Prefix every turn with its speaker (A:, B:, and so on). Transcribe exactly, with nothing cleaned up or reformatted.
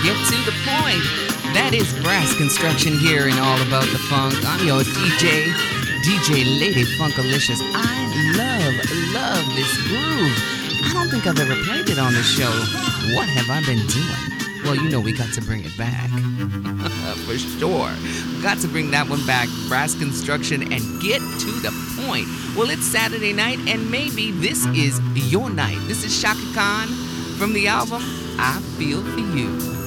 A: get to the point. That is Brass Construction here in All About the Funk. I'm your D J, D J Lady Funkalicious. I love, love this groove. I don't think I've ever played it on the show. What have I been doing? Well, you know we got to bring it back. For sure. Got to bring that one back, Brass Construction, and get to the point. Well, it's Saturday night, and maybe this is your night. This is Chaka Khan from the album I Feel For You.